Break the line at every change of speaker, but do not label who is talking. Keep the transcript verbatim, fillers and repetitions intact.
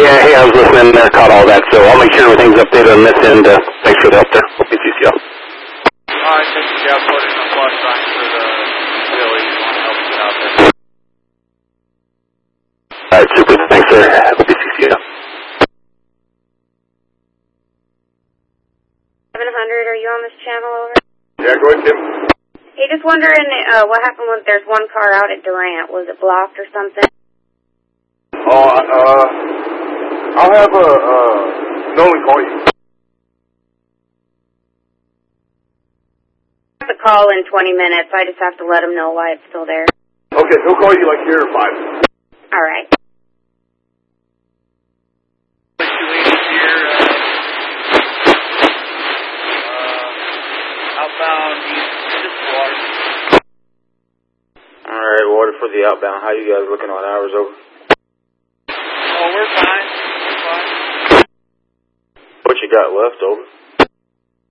Yeah, hey, I was listening there, caught all that, so I'll make sure everything's updated on this end. Uh, thanks for the help there. Hope you see you.
Alright, thank you. Yeah, put in a plus sign for the utility. You want to help us out there.
Alright, super. Thanks, sir. Hope you see you.
seven hundred, are you on this channel over?
Yeah, go ahead, Tim.
Hey, just wondering uh, what happened when there's one car out at Durant. Was it blocked or something?
Oh, uh, I'll have a, uh, Nolan call you.
I have to call in twenty minutes. I just have to let him know why it's still there.
Okay, he'll call you like here in five.
All right.
two eighty here, uh, uh, outbound east, just water.
Alright, water for the outbound. How you guys looking on hours over?
Oh, we're fine. We're fine.
What you got left over?